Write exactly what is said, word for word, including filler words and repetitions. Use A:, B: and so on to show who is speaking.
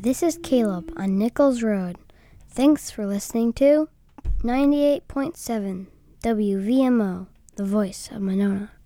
A: this is Caleb on Nichols Road. Thanks for listening to ninety-eight point seven W V M O, the voice of Monona.